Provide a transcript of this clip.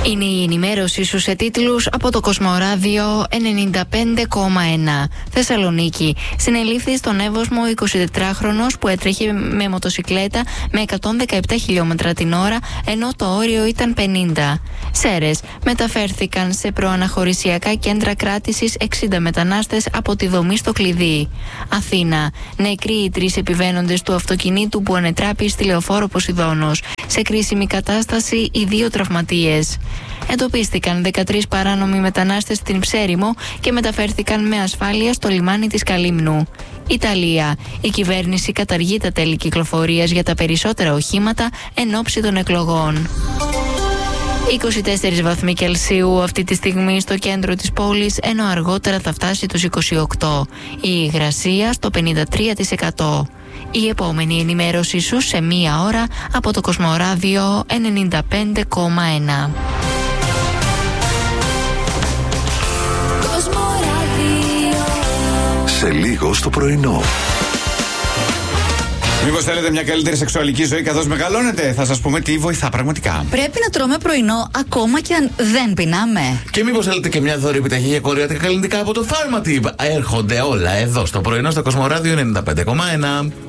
Είναι η ενημέρωση σου σε τίτλους από το Κοσμοράδιο 95,1. Θεσσαλονίκη. Συνελήφθη στον Εύωσμο 24χρονος που έτρεχε με μοτοσικλέτα με 117 χιλιόμετρα την ώρα, ενώ το όριο ήταν 50. Σέρες. Μεταφέρθηκαν σε προαναχωρησιακά κέντρα κράτησης 60 μετανάστες από τη δομή στο Κλειδί. Αθήνα. Νεκροί οι 3 επιβαίνοντες του αυτοκινήτου που ανετράπη στη λεωφόρο Ποσειδώνος. Σε κρίσιμη κατάσταση οι 2 τραυματίες. Εντοπίστηκαν 13 παράνομοι μετανάστες στην Ψέριμο και μεταφέρθηκαν με ασφάλεια στο λιμάνι της Καλύμνου. Ιταλία. Η κυβέρνηση καταργεί τα τέλη κυκλοφορίας για τα περισσότερα οχήματα εν ώψη των εκλογών. 24 βαθμοί Κελσίου αυτή τη στιγμή στο κέντρο της πόλης, ενώ αργότερα θα φτάσει τους 28. Η υγρασία στο 53%. Η επόμενη ενημέρωση σου σε 1 ώρα από το Κοσμοράδιο 95,1. Σε λίγο στο πρωινό. Μήπως θέλετε μια καλύτερη σεξουαλική ζωή καθώς μεγαλώνετε? Θα σας πούμε τι βοηθά πραγματικά. Πρέπει να τρώμε πρωινό ακόμα και αν δεν πεινάμε. Και μήπως θέλετε και μια δωρή επιταγή για κορεατικά καλλιτικά από το Pharmatip? Έρχονται όλα εδώ στο πρωινό στο Κοσμοράδιο 95,1.